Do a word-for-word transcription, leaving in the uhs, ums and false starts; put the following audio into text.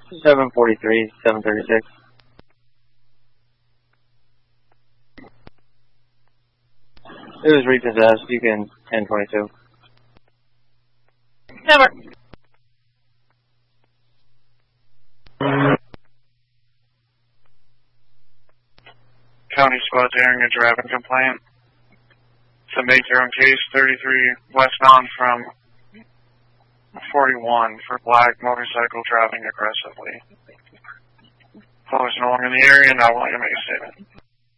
seven forty-three, seven thirty-six. It was repossessed. You can ten twenty-two. Never. County Squad's airing a driving complaint. It's a make your own case, thirty-three westbound from forty-one for black motorcycle driving aggressively. If there's no one in the area, now I want you to make a statement.